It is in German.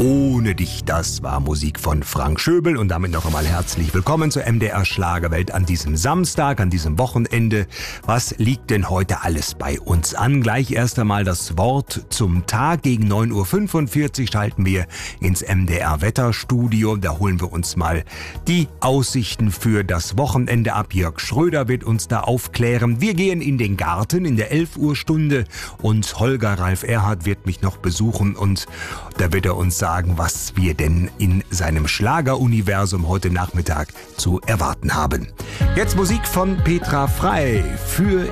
Ohne dich, das war Musik von Frank Schöbel und damit noch einmal herzlich willkommen zur MDR Schlagerwelt an diesem Samstag, an diesem Wochenende. Was liegt denn heute alles bei uns an? Gleich erst einmal das Wort zum Tag. Gegen 9.45 Uhr schalten wir ins MDR Wetterstudio. Da holen wir uns mal die Aussichten für das Wochenende ab. Jörg Schröder wird uns da aufklären. Wir gehen in den Garten in der 11 Uhr Stunde und Holger Ralf Erhardt wird mich noch besuchen und da wird er uns sagen, was wir denn in seinem Schlageruniversum heute Nachmittag zu erwarten haben. Jetzt Musik von Petra Frey für